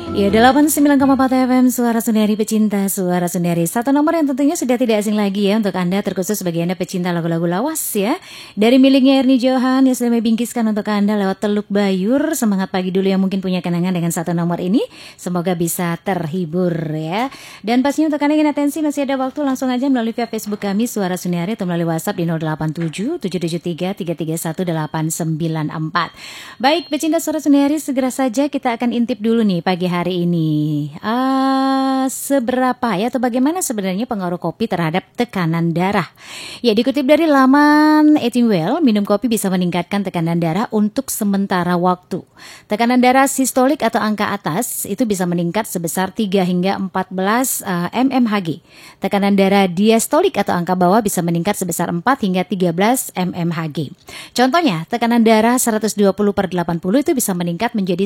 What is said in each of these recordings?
Ya, 89,4 FM Suara Sundari Pecinta Suara Sundari. Satu nomor yang tentunya sudah tidak asing lagi ya untuk Anda, terkhusus bagi Anda pecinta lagu-lagu lawas ya. Dari miliknya Ernie Johan yang sudah bingkiskan untuk Anda lewat Teluk Bayur. Semangat pagi dulu yang mungkin punya kenangan dengan satu nomor ini. Semoga bisa terhibur ya. Dan pastinya untuk Anda yang atensi masih ada waktu, langsung aja melalui via Facebook kami Suara Sundari atau melalui WhatsApp di 087 773 331 894. Baik, pecinta Suara Sundari, segera saja kita akan intip dulu nih pagi hari ini. Seberapa ya atau bagaimana sebenarnya pengaruh kopi terhadap tekanan darah? Ya, dikutip dari laman Eatingwell, minum kopi bisa meningkatkan tekanan darah untuk sementara waktu. Tekanan darah sistolik atau angka atas itu bisa meningkat sebesar 3 hingga 14 mmHg. Tekanan darah diastolik atau angka bawah bisa meningkat sebesar 4 hingga 13 mmHg. Contohnya, tekanan darah 120/80 itu bisa meningkat menjadi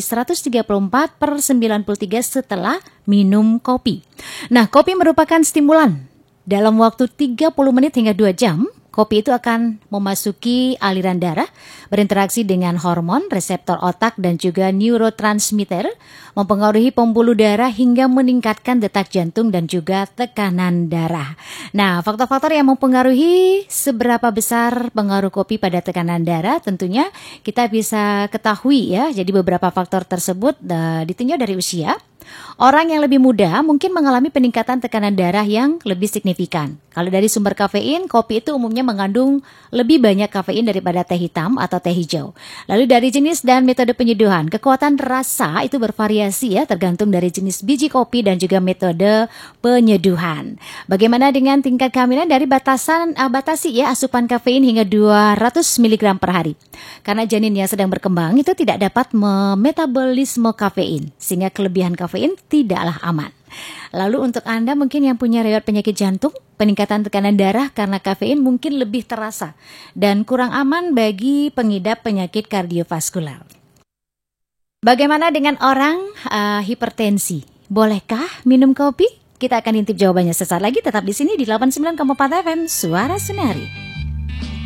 134/93 setelah minum kopi. Nah, kopi merupakan stimulan. Dalam waktu 30 menit hingga 2 jam, kopi itu akan memasuki aliran darah, berinteraksi dengan hormon, reseptor otak, dan juga neurotransmitter, mempengaruhi pembuluh darah hingga meningkatkan detak jantung dan juga tekanan darah. Nah, faktor-faktor yang mempengaruhi seberapa besar pengaruh kopi pada tekanan darah tentunya kita bisa ketahui ya. Jadi beberapa faktor tersebut ditinjau dari usia. Orang yang lebih muda mungkin mengalami peningkatan tekanan darah yang lebih signifikan. Kalau dari sumber kafein, kopi itu umumnya mengandung lebih banyak kafein daripada teh hitam atau teh hijau. Lalu dari jenis dan metode penyeduhan, kekuatan rasa itu bervariasi ya, tergantung dari jenis biji kopi dan juga metode penyeduhan. Bagaimana dengan tingkat kehamilan? Dari batasi ya asupan kafein hingga 200 mg per hari. Karena janin yang sedang berkembang itu tidak dapat memetabolisme kafein, sehingga kelebihan kafein tidaklah aman. Lalu untuk Anda mungkin yang punya riwayat penyakit jantung, peningkatan tekanan darah karena kafein mungkin lebih terasa dan kurang aman bagi pengidap penyakit kardiovaskular. Bagaimana dengan orang hipertensi? Bolehkah minum kopi? Kita akan intip jawabannya sesaat lagi, tetap di sini di 89,4 FM Suara Sundari.